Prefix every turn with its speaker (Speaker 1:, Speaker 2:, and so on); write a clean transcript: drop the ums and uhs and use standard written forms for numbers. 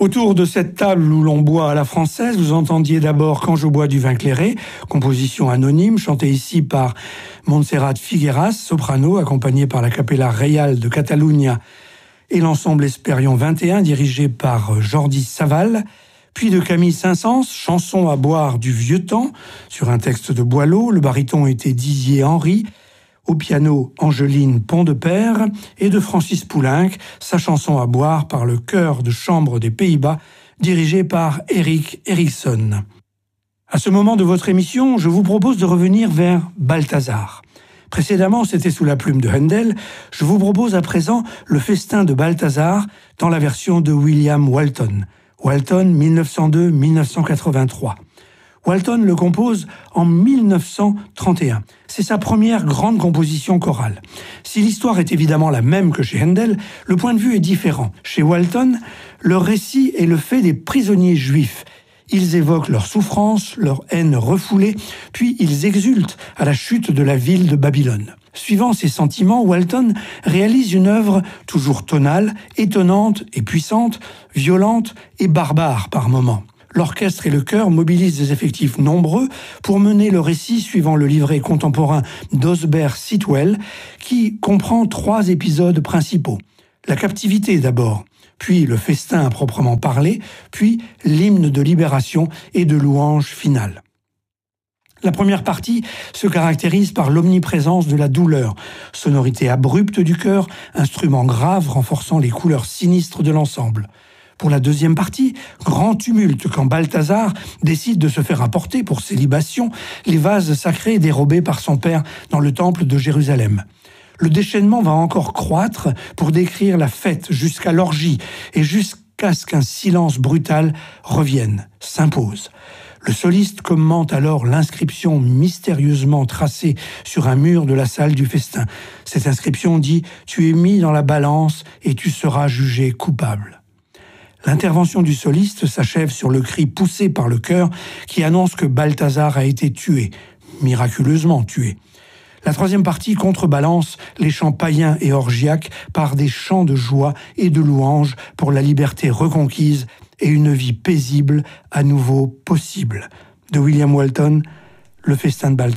Speaker 1: Autour de cette table où l'on boit à la française, vous entendiez d'abord Quand je bois du vin clairé, composition anonyme, chantée ici par Montserrat Figueras, soprano, accompagnée par la Capella Reial de Catalunya et l'ensemble Espérion 21, dirigé par Jordi Savall, puis de Camille Saint-Saëns, chanson à boire du vieux temps, sur un texte de Boileau, le baryton était Didier Henry, au piano Angeline Pont-de-Père, et de Francis Poulenc, sa chanson à boire par le chœur de chambre des Pays-Bas, dirigé par Erik Eriksson. À ce moment de votre émission, je vous propose de revenir vers Balthazar. Précédemment, c'était sous la plume de Handel. Je vous propose à présent le festin de Balthazar dans la version de William Walton. Walton, 1902-1983. Walton le compose en 1931. C'est sa première grande composition chorale. Si l'histoire est évidemment la même que chez Handel, le point de vue est différent. Chez Walton, le récit est le fait des prisonniers juifs. Ils évoquent leur souffrance, leur haine refoulée, puis ils exultent à la chute de la ville de Babylone. Suivant ces sentiments, Walton réalise une œuvre toujours tonale, étonnante et puissante, violente et barbare par moments. L'orchestre et le chœur mobilisent des effectifs nombreux pour mener le récit suivant le livret contemporain d'Osbert Sitwell, qui comprend 3 épisodes principaux. La captivité d'abord, puis le festin à proprement parler, puis l'hymne de libération et de louange finale. La première partie se caractérise par l'omniprésence de la douleur, sonorité abrupte du chœur, instrument grave renforçant les couleurs sinistres de l'ensemble. Pour la deuxième partie, grand tumulte quand Balthazar décide de se faire apporter pour ses libations les vases sacrés dérobés par son père dans le temple de Jérusalem. Le déchaînement va encore croître pour décrire la fête jusqu'à l'orgie et jusqu'à ce qu'un silence brutal revienne, s'impose. Le soliste commente alors l'inscription mystérieusement tracée sur un mur de la salle du festin. Cette inscription dit « Tu es mis dans la balance et tu seras jugé coupable ». L'intervention du soliste s'achève sur le cri poussé par le chœur qui annonce que Balthazar a été tué, miraculeusement tué. La troisième partie contrebalance les chants païens et orgiaques par des chants de joie et de louange pour la liberté reconquise et une vie paisible à nouveau possible. De William Walton, le festin de Balthazar.